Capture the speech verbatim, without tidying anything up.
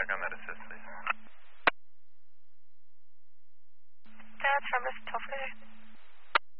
check on that assist, please. That's from Miss Toffer.